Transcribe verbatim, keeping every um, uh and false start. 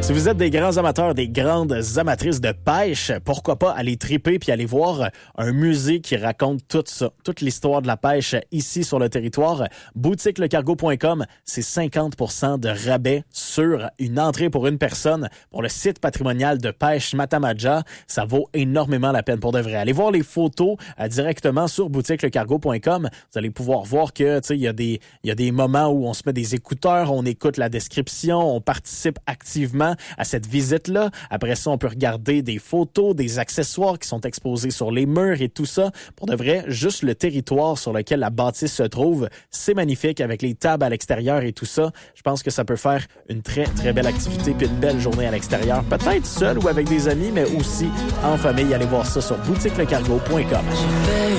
Si vous êtes des grands amateurs, des grandes amatrices de pêche, pourquoi pas aller triper puis aller voir un musée qui raconte tout ça, toute l'histoire de la pêche ici sur le territoire. boutique le cargo point com, c'est cinquante pour cent de rabais sur une entrée pour une personne pour le site patrimonial de pêche Matamaja. Ça vaut énormément la peine pour de vrai. Allez voir les photos euh, directement sur boutique le cargo point com. Vous allez pouvoir voir que, tu sais, il y a des il y a des moments où on se met des écouteurs, on écoute la description, on participe activement à cette visite-là. Après ça, on peut regarder des photos, des accessoires qui sont exposés sur les murs et tout ça. Pour de vrai, juste le territoire sur lequel la bâtisse se trouve, c'est magnifique avec les tables à l'extérieur et tout ça. Je pense que ça peut faire une très, très belle activité puis une belle journée à l'extérieur. Peut-être seul ou avec des amis, mais aussi en famille. Allez voir ça sur boutique le cargo point com.